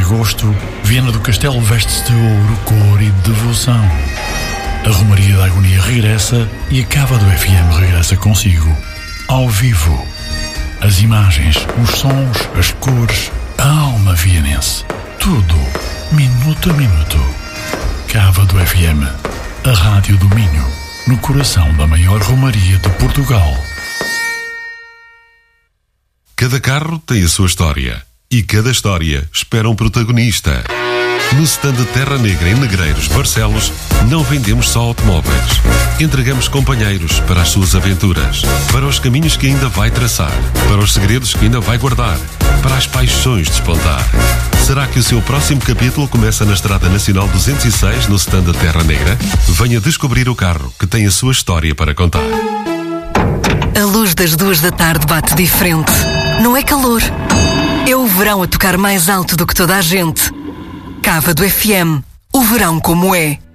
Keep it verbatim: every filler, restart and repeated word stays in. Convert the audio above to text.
agosto, Viana do Castelo veste-se de ouro, cor e devoção. A Romaria da Agonia regressa e a Cava do F M regressa consigo. Ao vivo. As imagens, os sons, as cores, a alma vianense. Tudo, minuto a minuto. Cava do F M, a Rádio do Minho, no coração da maior romaria de Portugal. Cada carro tem a sua história e cada história espera um protagonista. No stand Terra Negra em Negreiros, Barcelos, não vendemos só automóveis. Entregamos companheiros para as suas aventuras, para os caminhos que ainda vai traçar, para os segredos que ainda vai guardar, para as paixões despontar. Será que o seu próximo capítulo começa na Estrada Nacional duzentos e seis, no stand Terra Negra? Venha descobrir o carro que tem a sua história para contar. A luz das duas da tarde bate diferente. Não é calor. É o verão a tocar mais alto do que toda a gente. Cava do F M. O verão como é.